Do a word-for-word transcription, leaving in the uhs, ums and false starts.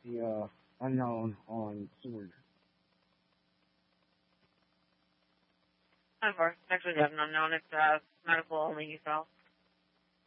the uh, unknown on Sword. Of course. Actually, not an unknown. It's uh, medical only, you saw.